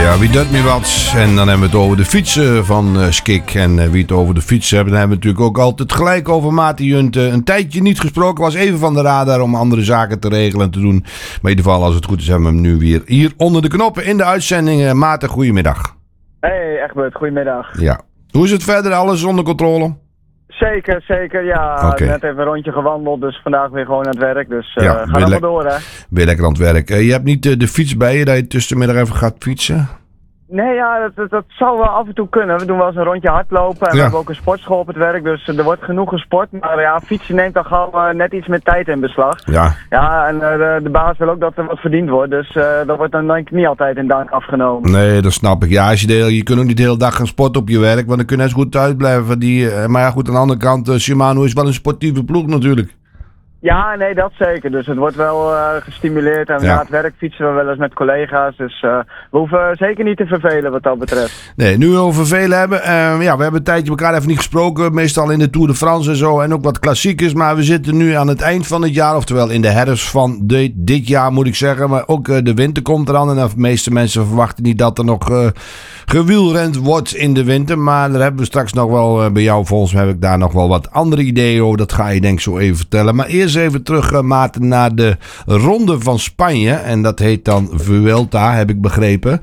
Ja, wie doet me wat? En dan hebben we het over de fietsen van Skik. En wie het over de fietsen hebben, dan hebben we natuurlijk ook altijd gelijk over Maarten Junten. Een tijdje niet gesproken, was even van de radar om andere zaken te regelen en te doen. Maar in ieder geval, als het goed is, hebben we hem nu weer hier onder de knoppen in de uitzending. Maarten, goedemiddag. Hey Egbert, goedemiddag. Ja. Hoe is het verder? Alles onder controle? Zeker, ja. Okay. Net even een rondje gewandeld, dus vandaag weer gewoon aan het werk. Dus Ja, ga dan maar door, hè. Weer lekker aan het werk. Je hebt niet de fiets bij je, dat je tussenmiddag even gaat fietsen? Nee, ja, dat zou wel af en toe kunnen. We doen wel eens een rondje hardlopen en we hebben ook een sportschool op het werk. Dus er wordt genoeg gesport. Maar ja, fietsen neemt dan gauw net iets meer tijd in beslag. Ja. Ja, en de baas wil ook dat er wat verdiend wordt. Dus dat wordt dan denk ik niet altijd in dank afgenomen. Nee, dat snap ik. Ja, als je kunt ook niet de hele dag gaan sporten op je werk. Want dan kun je net zo goed thuis blijven. Maar ja, goed, aan de andere kant, Shimano is wel een sportieve ploeg natuurlijk. Ja, nee, dat zeker. Dus het wordt wel gestimuleerd en na het werk fietsen we wel eens met collega's. Dus we hoeven zeker niet te vervelen wat dat betreft. Nee, nu we over vervelen hebben. Ja, we hebben een tijdje elkaar even niet gesproken. Meestal in de Tour de France en zo. En ook wat klassiekers. Maar we zitten nu aan het eind van het jaar. Oftewel in de herfst van dit jaar moet ik zeggen. Maar ook de winter komt eraan. En de meeste mensen verwachten niet dat er nog gewielrend wordt in de winter. Maar daar hebben we straks nog wel bij jou. Volgens mij heb ik daar nog wel wat andere ideeën over. Dat ga je denk ik zo even vertellen. Maar eerst even terug, Maarten, naar de Ronde van Spanje. En dat heet dan Vuelta, heb ik begrepen.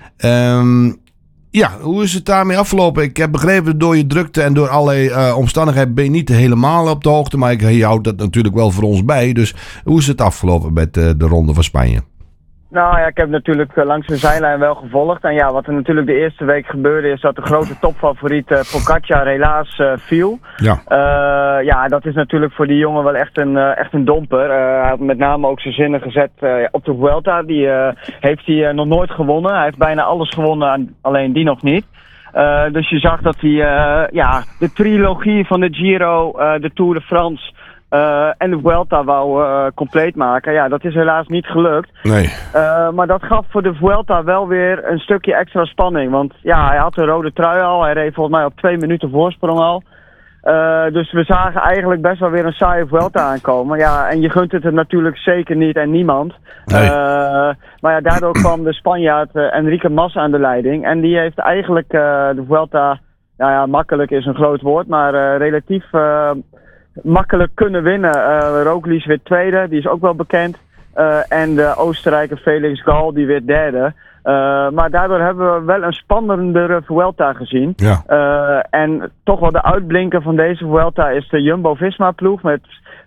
Ja, hoe is het daarmee afgelopen? Ik heb begrepen door je drukte en door allerlei omstandigheden ben je niet helemaal op de hoogte. Maar je houdt dat natuurlijk wel voor ons bij. Dus hoe is het afgelopen met de Ronde van Spanje? Nou ja, ik heb natuurlijk langs de zijlijn wel gevolgd. En ja, wat er natuurlijk de eerste week gebeurde is dat de grote topfavoriet Pogačar helaas viel. Ja. Ja, dat is natuurlijk voor die jongen wel echt een domper. Hij had met name ook zijn zinnen gezet op de Vuelta. Die heeft hij nog nooit gewonnen. Hij heeft bijna alles gewonnen, alleen die nog niet. Dus je zag dat hij de trilogie van de Giro, de Tour de France en de Vuelta wou compleet maken. Ja, dat is helaas niet gelukt. Nee. Maar dat gaf voor de Vuelta wel weer een stukje extra spanning. Want ja, hij had de rode trui al. Hij reed volgens mij op 2 minuten voorsprong al. Dus we zagen eigenlijk best wel weer een saaie Vuelta aankomen. Ja, en je gunt het er natuurlijk zeker niet en niemand. Nee. Maar ja, daardoor kwam de Spanjaard Enrique Mas aan de leiding. En die heeft eigenlijk de Vuelta, nou ja, makkelijk is een groot woord, maar relatief makkelijk kunnen winnen. Roglic weer tweede, die is ook wel bekend. En de Oostenrijker Felix Gall, die weer derde. Maar daardoor hebben we wel een spannendere Vuelta gezien. Ja. En toch wel de uitblinker van deze Vuelta is de Jumbo-Visma-ploeg met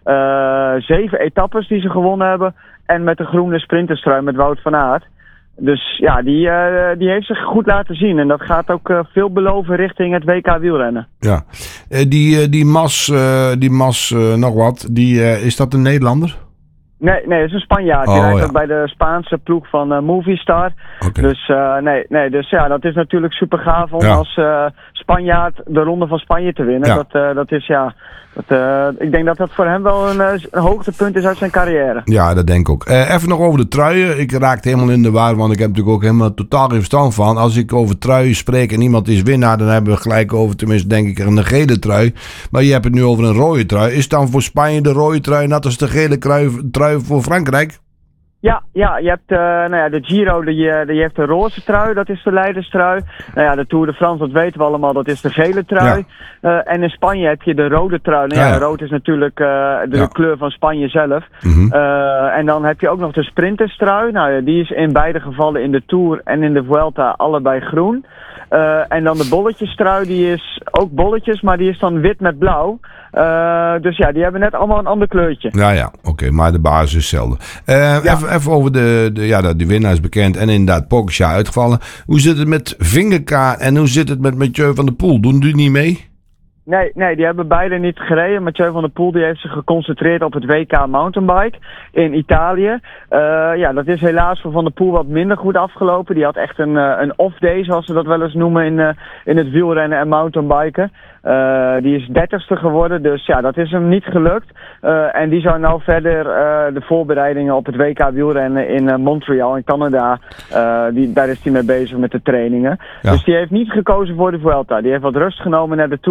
7 etappes die ze gewonnen hebben. En met de groene sprinterstrui met Wout van Aert. Dus ja, die heeft zich goed laten zien. En dat gaat ook veel beloven richting het WK wielrennen. Ja, die Mas nog wat, is dat een Nederlander? Nee, dat is een Spanjaard. Die rijdt ook bij de Spaanse ploeg van Movistar. Okay. Dus dus ja, dat is natuurlijk super gaaf om als Spanjaard de Ronde van Spanje te winnen. Ja. Dat is ik denk dat dat voor hem wel een hoogtepunt is uit zijn carrière. Ja, dat denk ik ook. Even nog over de truien. Ik raakte helemaal in de war, want ik heb natuurlijk ook helemaal totaal geen verstand van. Als ik over truien spreek en iemand is winnaar, dan hebben we gelijk over, tenminste denk ik, een gele trui. Maar je hebt het nu over een rode trui. Is dan voor Spanje de rode trui net als de gele trui voor Frankrijk? Ja, je hebt de Giro, die heeft de roze trui, dat is de leiderstrui. Nou ja, de Tour de France, dat weten we allemaal, dat is de gele trui. Ja. En in Spanje heb je de rode trui. Nou rood is natuurlijk de kleur van Spanje zelf. Mm-hmm. En dan heb je ook nog de sprinterstrui. Nou, die is in beide gevallen in de Tour en in de Vuelta allebei groen. En dan de bolletjestrui, die is ook bolletjes, maar die is dan wit met blauw. Dus ja, die hebben net allemaal een ander kleurtje. Ja, oké, maar de basis is hetzelfde. Even over de winnaar is bekend en inderdaad Pogačar uitgevallen. Hoe zit het met Vingegaard en hoe zit het met Mathieu van der Poel? Doen die niet mee? Nee, die hebben beide niet gereden. Mathieu van der Poel die heeft zich geconcentreerd op het WK mountainbike in Italië. Dat is helaas voor Van der Poel wat minder goed afgelopen. Die had echt een off-day, zoals ze dat wel eens noemen in het wielrennen en mountainbiken. Die is 30ste geworden, dus ja, dat is hem niet gelukt. En die zou nou verder de voorbereidingen op het WK wielrennen in Montreal in Canada, daar is hij mee bezig met de trainingen. Ja. Dus die heeft niet gekozen voor de Vuelta. Die heeft wat rust genomen naar de Tour.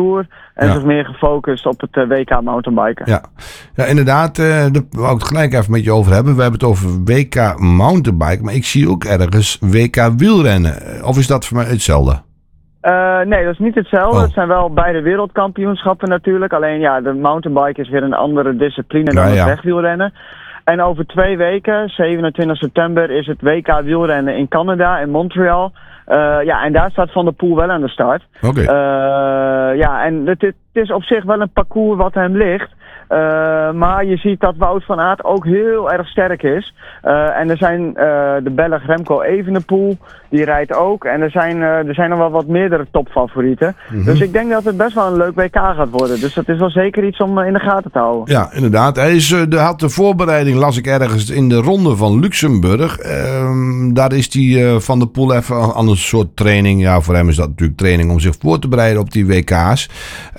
en zich meer gefocust op het WK mountainbiken. Ja, inderdaad, daar wou ik het gelijk even met je over hebben. We hebben het over WK mountainbiken, maar ik zie ook ergens WK wielrennen. Of is dat voor mij hetzelfde? Nee, dat is niet hetzelfde. Het zijn wel beide wereldkampioenschappen natuurlijk. Alleen de mountainbike is weer een andere discipline dan het wegwielrennen. En over 2 weken, 27 september, is het WK wielrennen in Canada, in Montreal. En daar staat Van der Poel wel aan de start. Oké. En het is op zich wel een parcours wat hem ligt. Maar je ziet dat Wout van Aert ook heel erg sterk is. En er zijn de Belg Remco Evenepoel, die rijdt ook. En er zijn nog wel wat meerdere topfavorieten. Mm-hmm. Dus ik denk dat het best wel een leuk WK gaat worden. Dus dat is wel zeker iets om in de gaten te houden. Ja, inderdaad. Hij had de voorbereiding, las ik ergens, in de ronde van Luxemburg. Daar is hij Van der Poel even aan een soort training. Ja, voor hem is dat natuurlijk training om zich voor te bereiden op die WK's.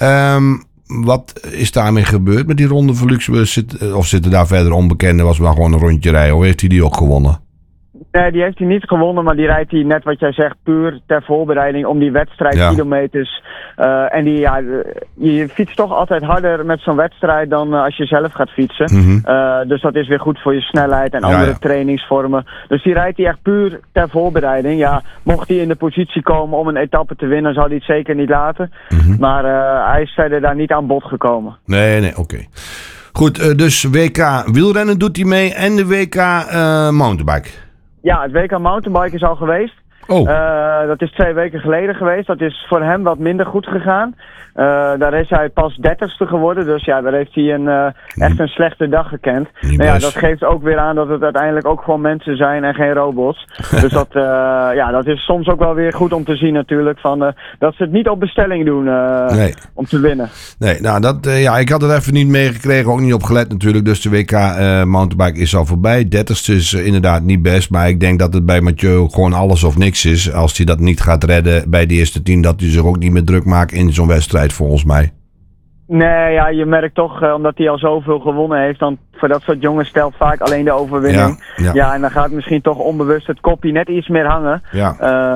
Wat is daarmee gebeurd met die ronde van Luxemburg? Zitten daar verder onbekenden? Was maar gewoon een rondje rijden? Of heeft hij die ook gewonnen? Nee, die heeft hij niet gewonnen, maar die rijdt hij net wat jij zegt puur ter voorbereiding om die wedstrijdkilometers. En je fietst toch altijd harder met zo'n wedstrijd dan als je zelf gaat fietsen. Mm-hmm. Dus dat is weer goed voor je snelheid en andere trainingsvormen. Dus die rijdt hij echt puur ter voorbereiding. Ja, mocht hij in de positie komen om een etappe te winnen, zou hij het zeker niet laten. Mm-hmm. Maar hij is verder daar niet aan bod gekomen. Nee, oké. Goed, dus WK wielrennen doet hij mee en de WK mountainbike. Ja, het WK mountainbike is al geweest. Dat is 2 weken geleden geweest. Dat is voor hem wat minder goed gegaan. Daar is hij pas 30ste geworden. Dus daar heeft hij echt een slechte dag gekend. Dat geeft ook weer aan dat het uiteindelijk ook gewoon mensen zijn en geen robots. Dus dat is soms ook wel weer goed om te zien natuurlijk. Dat ze het niet op bestelling doen om te winnen. Nee, ik had het even niet meegekregen. Ook niet op gelet natuurlijk. Dus de WK mountainbike is al voorbij. 30ste is inderdaad niet best. Maar ik denk dat het bij Mathieu gewoon alles of niks is. Als hij dat niet gaat redden bij de eerste 10. Dat hij zich ook niet meer druk maakt in zo'n wedstrijd. Volgens mij. Nee, je merkt toch, omdat hij al zoveel gewonnen heeft, dan voor dat soort jongens stelt vaak alleen de overwinning. Ja, en dan gaat misschien toch onbewust het kopje net iets meer hangen. Ja.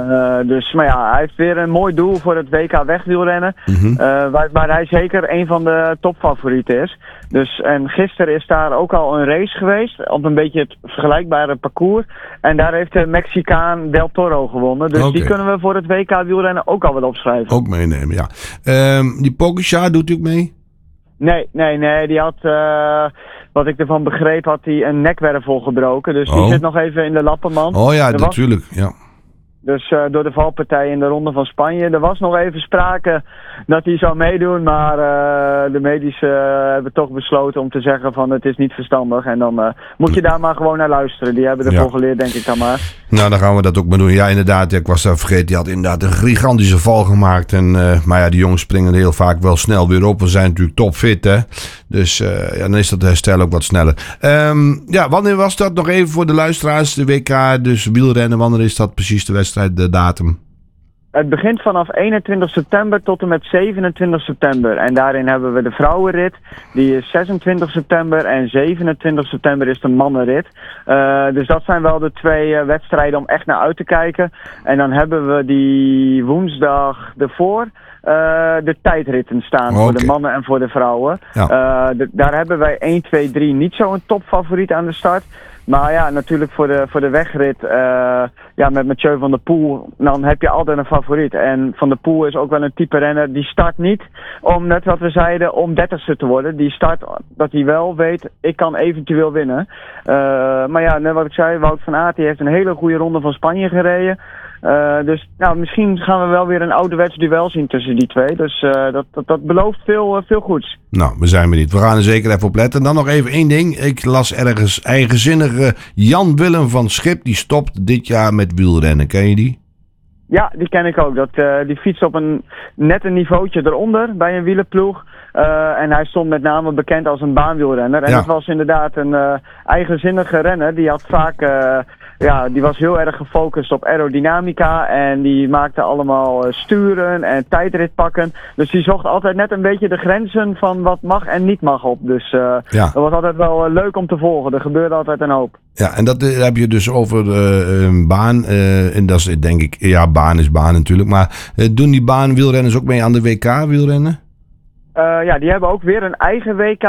Hij heeft weer een mooi doel voor het WK wegwielrennen. Mm-hmm. Waar hij zeker een van de topfavorieten is. En gisteren is daar ook al een race geweest, op een beetje het vergelijkbare parcours. En daar heeft de Mexicaan Del Toro gewonnen. Dus die kunnen we voor het WK wielrennen ook al wel opschrijven. Ook meenemen, ja. Die Pogačar doet hij ook mee? Nee. Die had, wat ik ervan begreep, had hij een nekwervel gebroken. Dus die zit nog even in de lappenmand. Oh ja, natuurlijk, ja. Dus door de valpartij in de Ronde van Spanje. Er was nog even sprake dat hij zou meedoen. Maar de medici hebben toch besloten om te zeggen van het is niet verstandig. En dan moet je daar maar gewoon naar luisteren. Die hebben ervoor geleerd, denk ik dan maar. Nou, dan gaan we dat ook maar doen. Ja, inderdaad. Ik was daar vergeten. Die had inderdaad een gigantische val gemaakt. Maar die jongens springen heel vaak wel snel weer op. We zijn natuurlijk topfit, hè. Dus dan is dat herstel ook wat sneller. Wanneer was dat nog even voor de luisteraars? De WK, dus wielrennen. Wanneer is dat precies de wedstrijd? De datum? Het begint vanaf 21 september tot en met 27 september. En daarin hebben we de vrouwenrit. Die is 26 september en 27 september is de mannenrit. Dus dat zijn wel de 2 wedstrijden om echt naar uit te kijken. En dan hebben we die woensdag ervoor de tijdritten staan voor de mannen en voor de vrouwen. Ja. Daar hebben wij 1, 2, 3 niet zo'n topfavoriet aan de start. Maar natuurlijk voor de wegrit met Mathieu van der Poel, dan heb je altijd een favoriet. En Van der Poel is ook wel een type renner, die start niet om, net wat we zeiden, om 30ste te worden. Die start dat hij wel weet, ik kan eventueel winnen. Net wat ik zei, Wout van Aert die heeft een hele goede ronde van Spanje gereden. Misschien gaan we wel weer een ouderwets duel zien tussen die 2. Dus dat belooft veel goeds. Nou, we zijn benieuwd. We gaan er zeker even op letten. En dan nog even 1 ding. Ik las ergens eigenzinnige Jan Willem van Schip. Die stopt dit jaar met wielrennen. Ken je die? Ja, die ken ik ook. Die fietst op net een niveautje eronder bij een wielerploeg. En hij stond met name bekend als een baanwielrenner. En het was inderdaad een eigenzinnige renner. Die had vaak... die was heel erg gefocust op aerodynamica en die maakte allemaal sturen en tijdritpakken. Dus die zocht altijd net een beetje de grenzen van wat mag en niet mag op. Dus dat was altijd wel leuk om te volgen. Er gebeurde altijd een hoop. Ja, en dat heb je dus over baan. En dat is denk ik, baan is baan natuurlijk. Maar doen die baanwielrenners ook mee aan de WK wielrennen? Ja, die hebben ook weer een eigen WK.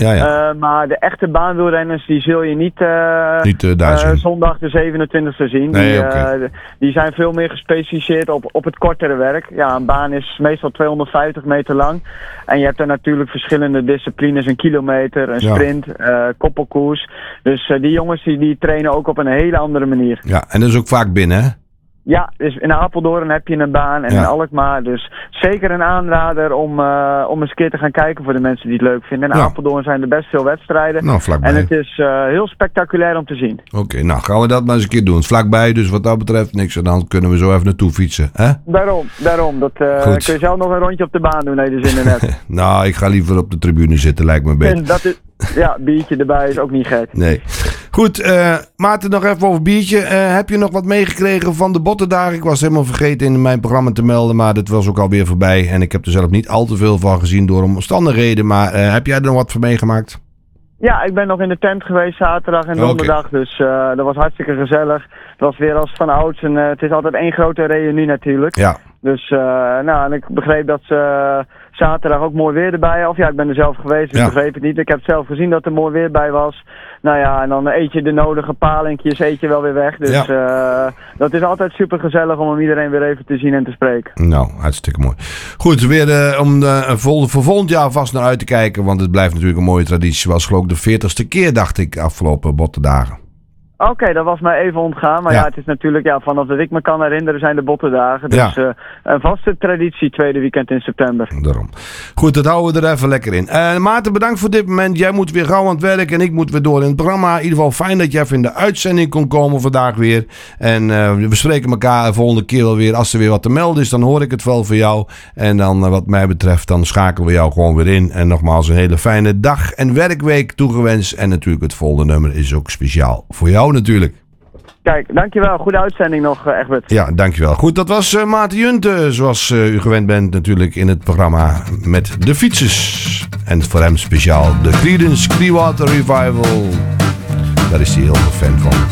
Maar de echte baanwielrenners, die zul je niet daar zien. Zondag de 27e zien. Nee, die zijn veel meer gespecialiseerd op het kortere werk. Ja, een baan is meestal 250 meter lang. En je hebt er natuurlijk verschillende disciplines. Een kilometer, een sprint, koppelkoers. Dus die jongens die trainen ook op een hele andere manier. Ja, en dat is ook vaak binnen, hè? Ja, dus in Apeldoorn heb je een baan en in Alkmaar. Dus zeker een aanrader om eens een keer te gaan kijken voor de mensen die het leuk vinden. In Apeldoorn zijn er best veel wedstrijden. Nou, vlakbij. En het is heel spectaculair om te zien. Oké, nou gaan we dat maar eens een keer doen. Vlakbij, dus wat dat betreft niks. En dan kunnen we zo even naartoe fietsen. Hè? Daarom. Dat kun je zelf nog een rondje op de baan doen. Nee, de zin in hebt. Nou, ik ga liever op de tribune zitten, lijkt me beter. Biertje erbij is ook niet gek. Nee. Goed, Maarten, nog even over biertje. Heb je nog wat meegekregen van de bottendagen? Ik was helemaal vergeten in mijn programma te melden, maar dat was ook alweer voorbij. En ik heb er zelf niet al te veel van gezien door omstandigheden. Maar heb jij er nog wat van meegemaakt? Ja, ik ben nog in de tent geweest zaterdag en donderdag. Dus dat was hartstikke gezellig. Het was weer als van ouds. En het is altijd één grote reunie natuurlijk. Ja. Dus en ik begreep dat ze zaterdag ook mooi weer erbij had. Of ja, ik ben er zelf geweest, dus ik begreep het niet. Ik heb zelf gezien dat er mooi weer bij was. Nou ja, en dan eet je de nodige palingjes, eet je wel weer weg. Dus dat is altijd super gezellig om iedereen weer even te zien en te spreken. Nou, hartstikke mooi. Goed, weer om voor volgend jaar vast naar uit te kijken. Want het blijft natuurlijk een mooie traditie. Was geloof ik de 40ste keer, dacht ik, afgelopen bottendagen. Oké, dat was mij even ontgaan. Maar ja, het is natuurlijk, vanaf dat ik me kan herinneren zijn de bottendagen. Dus een vaste traditie, tweede weekend in september. Daarom. Goed, dat houden we er even lekker in. Maarten, bedankt voor dit moment. Jij moet weer gauw aan het werk en ik moet weer door in het programma. In ieder geval fijn dat je even in de uitzending kon komen vandaag weer. En we spreken elkaar de volgende keer wel weer. Als er weer wat te melden is, dan hoor ik het wel voor jou. En dan wat mij betreft, dan schakelen we jou gewoon weer in. En nogmaals een hele fijne dag en werkweek toegewenst. En natuurlijk het volgende nummer is ook speciaal voor jou natuurlijk. Kijk, dankjewel. Goede uitzending nog, Egbert. Ja, dankjewel. Goed, dat was Maarten Junte, zoals u gewend bent natuurlijk in het programma met de fietsers. En voor hem speciaal de Creedence Clearwater Revival. Daar is hij heel veel fan van.